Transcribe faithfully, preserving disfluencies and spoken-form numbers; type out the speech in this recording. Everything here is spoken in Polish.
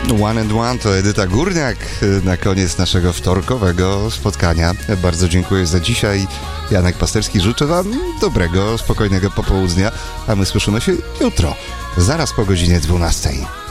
One and One to Edyta Górniak na koniec naszego wtorkowego spotkania. Bardzo dziękuję za dzisiaj. Janek Pasterski, życzę Wam dobrego, spokojnego popołudnia, a my słyszymy się jutro, zaraz po godzinie dwunastej.